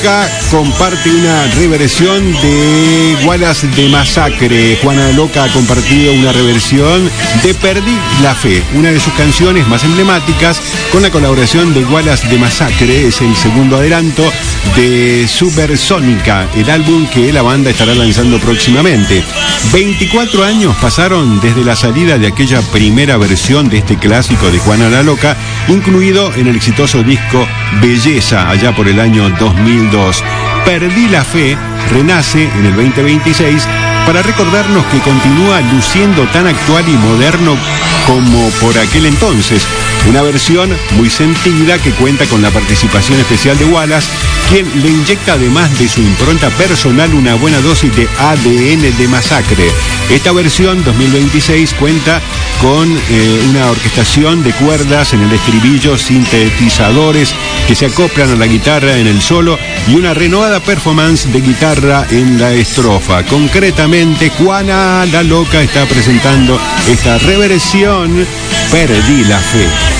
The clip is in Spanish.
Comparte una reversión de Wallace de Masacre. Juana Loca ha compartido una reversión de Perdí la Fe, una de sus canciones más emblemáticas, con la colaboración de Wallace de Masacre. Es el segundo adelanto de Supersónica, el álbum que la banda estará lanzando próximamente. 24 años pasaron desde la salida de aquella primera versión de este clásico de Juana la Loca, incluido en el exitoso disco Belleza, allá por el año 2002. Perdí la Fe renace en el 2026 para recordarnos que continúa luciendo tan actual y moderno como por aquel entonces. Una versión muy sentida que cuenta con la participación especial de Wallace, quien le inyecta, además de su impronta personal, una buena dosis de ADN de Masacre. Esta versión 2026 cuenta con una orquestación de cuerdas en el estribillo, sintetizadores que se acoplan a la guitarra en el solo y una renovada performance de guitarra en la estrofa. Concretamente, Juana la Loca está presentando esta reversión, Perdí la Fe.